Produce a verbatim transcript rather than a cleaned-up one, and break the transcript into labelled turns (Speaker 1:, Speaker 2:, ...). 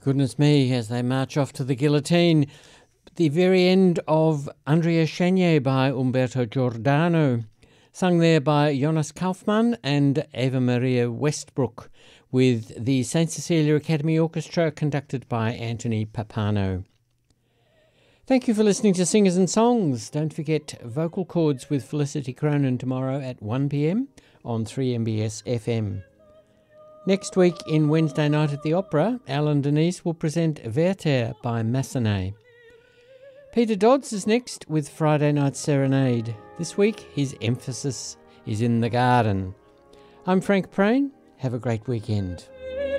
Speaker 1: Goodness me, as they march off to the guillotine. The very end of Andrea Chenier by Umberto Giordano, sung there by Jonas Kaufmann and Eva Maria Westbrook, with the Saint Cecilia Academy Orchestra conducted by Anthony Papano. Thank you for listening to Singers and Songs. Don't forget Vocal Chords with Felicity Cronin tomorrow at one p m on three M B S F M. Next week in Wednesday Night at the Opera, Alan Denise will present Werther by Massenet. Peter Dodds is next with Friday Night Serenade. This week his emphasis is in the garden. I'm Frank Prain. Have a great weekend.